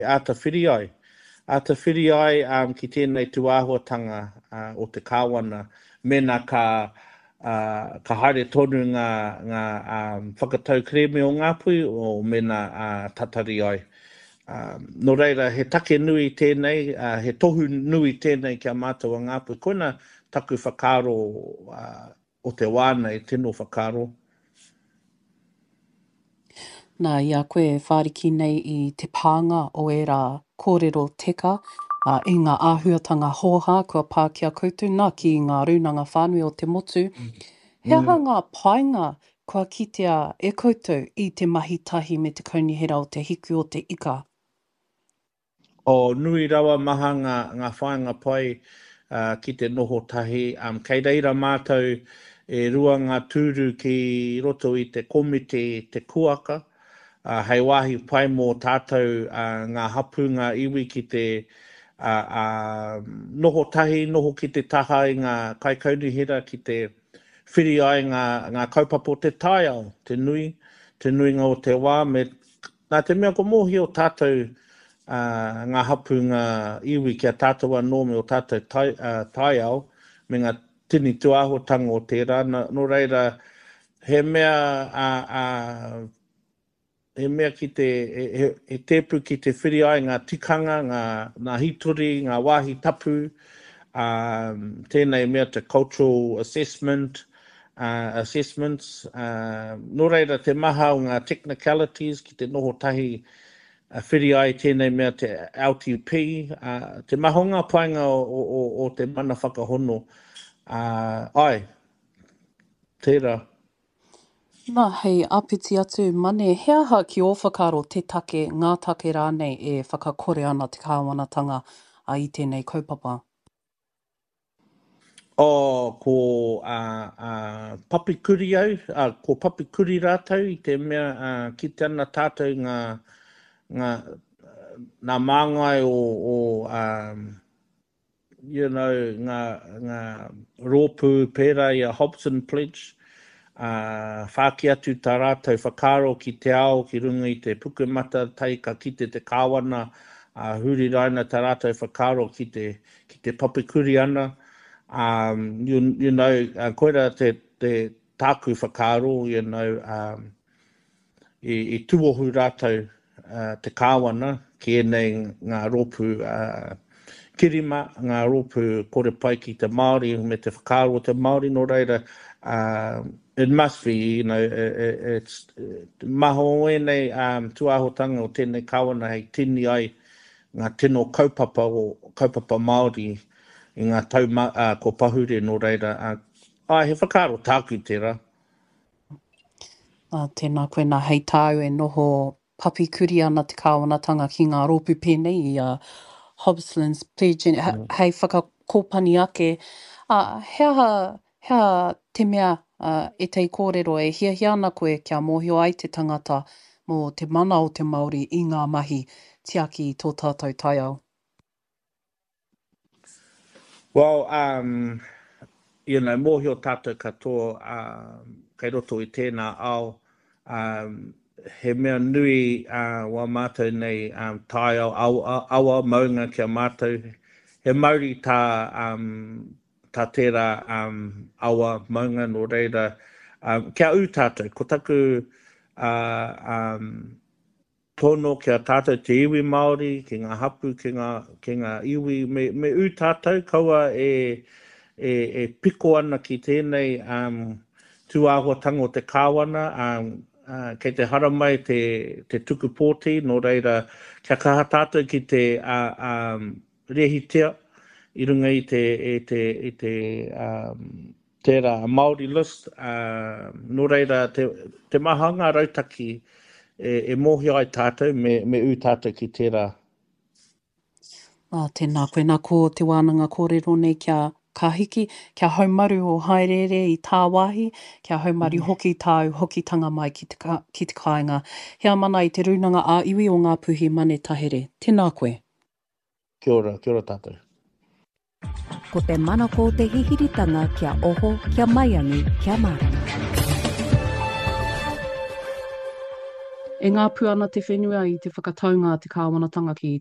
ata whiri ai. Ata whiri ai ki tēnei tuāhuatanga o te kāwana mena ka haere tonu ngā whakatau kreme o ngā pui o mena tatari ai. No reira, he take nui tēnei, he tohu nui tēnei kia mātou a ngā pui. Koina taku whakaro o te wāna e tino whakaro. Nā, ia koe whāriki nei i te pānga o e rā kōrero teka, i ngā āhuatanga hoha kua pā kia koutou, nā ki ngā runanga whānui o te motu. He aha ngā painga kua kitea e koutou i te mahi tahi me te kaunihera o te hiku o te ika? O nui rawa maha ngā whainga pai ki te noho tahi. Kei reira mātou e rua ngā tūru ki roto i te komite te kuaka. Hei wāhi pai mō tātou ngā hapu, ngā iwi ki te noho tahi, noho ki te taha i ngā kaikaunihira ki te whiri ai ngā kaupapa o te taiao, te nuinga o te wā. Nā te mea ko mōhi o tātou ngā hapu, ngā iwi kia tātou anō me o tātou taiao, me ngā tini tuāhotanga o tērā. No reira, he mea ki he tepu ki te whiri ai ngā tikanga, ngā hitori, ngā wāhi tapu, tēnei mea te cultural assessments, no reira te maha o ngā technicalities ki te noho tahi whiri ai tēnei mea te LTP, te maha o ngā painga o te mana whakahono. Ai, tērā. Nā, hei, apiti atu mane, he aha ki o whakaro te take, ngā take rānei e whakakore ana te kāwanatanga i tēnei kaupapa? Ko papikuri au, ko papikuri rātou i te mea ki te ana tātou ngā māngai o ngā rōpū pērā i a Hobson Pledge, whāki atu tā rātou whakaro ki te ao, ki runga i te pukumata, taika ki te kāwana, huri raina tā rātou whakaro ki te papikuri ana. Koera te tāku whakaro, i tuohu rātou te kāwana, ki enei ngā rōpū kirima, ngā rōpū kore pai ki te Māori, me te whakaro o te Māori, no reira, it must be, it's maho enei tuahotanga o tēnei kāwana hei tini ai ngā tino kaupapa Māori i ngā tau ko pahure no reira. He whakaro tāku tērā. Tēnā koe nā hei tāu e noho papikuri ana te kāwanatanga ki ngā rōpū pēnei i Hobson's Pledge, hei whakakōpani ake. He aha te mea e tei kōrero e hiahia ana koe kia mōhio ai te tangata mō te mana o te Māori i ngā mahi tiaki i tō tātou taiao? Well, mōhio tātou katoa kei roto i tēnā ao, he mea nui wā mātou nei taiao awa maunga kia mātou. He mauri tā tērā awa maunga no reira. Kia u tātou, ko taku tono kia tātou te iwi Māori, ki ngā hapu, ki ngā iwi, me u tātou, kaua e piko ana ki tēnei tuāhuatanga o te kāwana, kei te haramai te tuku pōti, no reira kia kaha tātou ki te rehitea, i runga i te tērā Māori list, no reira te mahanga rautaki e mōhio ai tātou me u tātou ki tērā. Tēnā koe nā ko te wānanga kōrero nei kia kahiki, kia haumaru o haerere i tā wāhi, kia haumaru hoki tāu hokitanga mai ki te kāinga. Hea mana i te runanga a iwi o ngā puhi mane tahere. Tēnā koe. Kia ora tātou. Ko te mana ko te hihiritanga kia oho, kia maiangi, kia marama. E ngā pu ana te whenua i te whakataunga te kāwanatanga ki